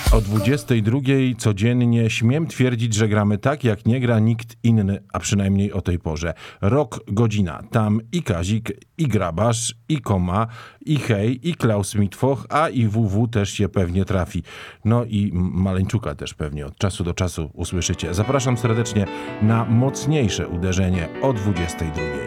O 22 codziennie śmiem twierdzić, że gramy tak, jak nie gra nikt inny, a przynajmniej o tej porze. Rok, godzina. Tam i Kazik, i Grabarz, i Koma, i Hej, i Klaus Mitwoch, a i WW też się pewnie trafi. No i Maleńczuka też pewnie od czasu do czasu usłyszycie. Zapraszam serdecznie na mocniejsze uderzenie o 22.